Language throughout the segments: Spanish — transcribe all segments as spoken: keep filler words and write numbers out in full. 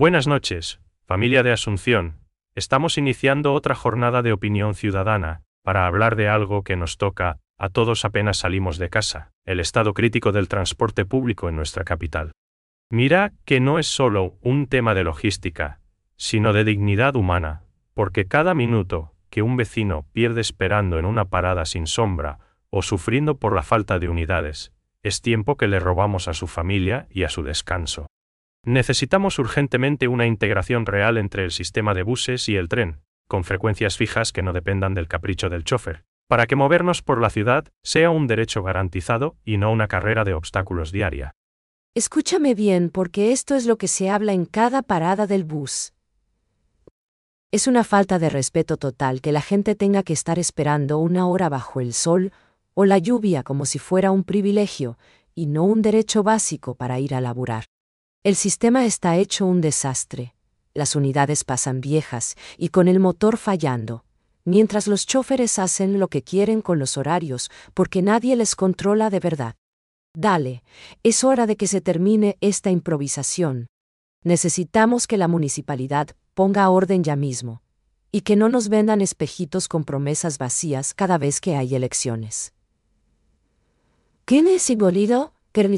Buenas noches, familia de Asunción. Estamos iniciando otra jornada de opinión ciudadana, para hablar de algo que nos toca a todos apenas salimos de casa, el estado crítico del transporte público en nuestra capital. Mira que no es solo un tema de logística, sino de dignidad humana, porque cada minuto que un vecino pierde esperando en una parada sin sombra o sufriendo por la falta de unidades, es tiempo que le robamos a su familia y a su descanso. Necesitamos urgentemente una integración real entre el sistema de buses y el tren, con frecuencias fijas que no dependan del capricho del chofer, para que movernos por la ciudad sea un derecho garantizado y no una carrera de obstáculos diaria. Escúchame bien, porque esto es lo que se habla en cada parada del bus. Es una falta de respeto total que la gente tenga que estar esperando una hora bajo el sol o la lluvia como si fuera un privilegio y no un derecho básico para ir a laburar. El sistema está hecho un desastre. Las unidades pasan viejas y con el motor fallando, mientras los choferes hacen lo que quieren con los horarios porque nadie les controla de verdad. Dale, es hora de que se termine esta improvisación. Necesitamos que la municipalidad ponga orden ya mismo, y que no nos vendan espejitos con promesas vacías cada vez que hay elecciones. ¿Quién es sigolido?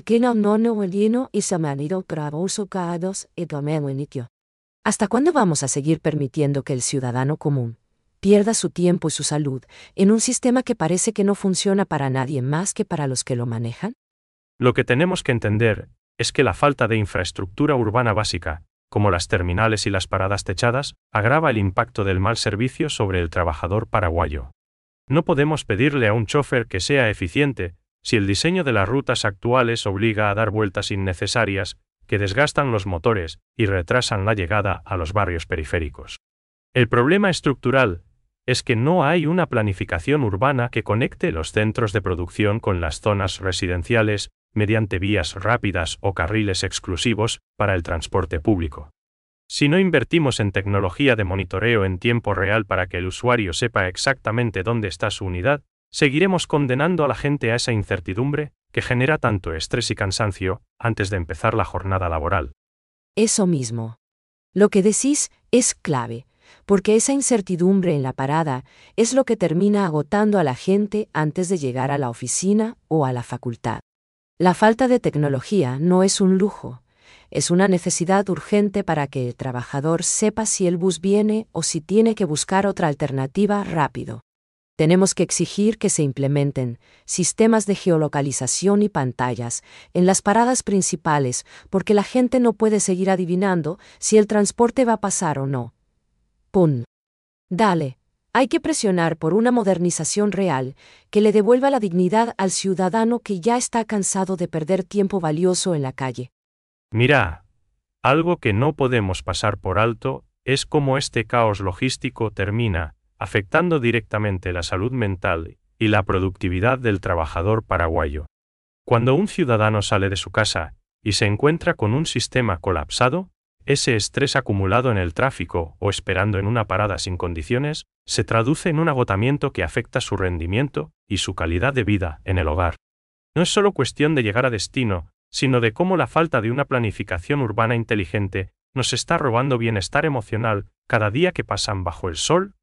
¿Hasta cuándo vamos a seguir permitiendo que el ciudadano común pierda su tiempo y su salud en un sistema que parece que no funciona para nadie más que para los que lo manejan? Lo que tenemos que entender es que la falta de infraestructura urbana básica, como las terminales y las paradas techadas, agrava el impacto del mal servicio sobre el trabajador paraguayo. No podemos pedirle a un chofer que sea eficiente si el diseño de las rutas actuales obliga a dar vueltas innecesarias que desgastan los motores y retrasan la llegada a los barrios periféricos. El problema estructural es que no hay una planificación urbana que conecte los centros de producción con las zonas residenciales mediante vías rápidas o carriles exclusivos para el transporte público. Si no invertimos en tecnología de monitoreo en tiempo real para que el usuario sepa exactamente dónde está su unidad, seguiremos condenando a la gente a esa incertidumbre que genera tanto estrés y cansancio antes de empezar la jornada laboral. Eso mismo. Lo que decís es clave, porque esa incertidumbre en la parada es lo que termina agotando a la gente antes de llegar a la oficina o a la facultad. La falta de tecnología no es un lujo, es una necesidad urgente para que el trabajador sepa si el bus viene o si tiene que buscar otra alternativa rápido. Tenemos que exigir que se implementen sistemas de geolocalización y pantallas en las paradas principales porque la gente no puede seguir adivinando si el transporte va a pasar o no. Pum. Dale, hay que presionar por una modernización real que le devuelva la dignidad al ciudadano que ya está cansado de perder tiempo valioso en la calle. Mira, algo que no podemos pasar por alto es cómo este caos logístico termina afectando directamente la salud mental y la productividad del trabajador paraguayo. Cuando un ciudadano sale de su casa y se encuentra con un sistema colapsado, ese estrés acumulado en el tráfico o esperando en una parada sin condiciones, se traduce en un agotamiento que afecta su rendimiento y su calidad de vida en el hogar. No es solo cuestión de llegar a destino, sino de cómo la falta de una planificación urbana inteligente nos está robando bienestar emocional cada día que pasan bajo el sol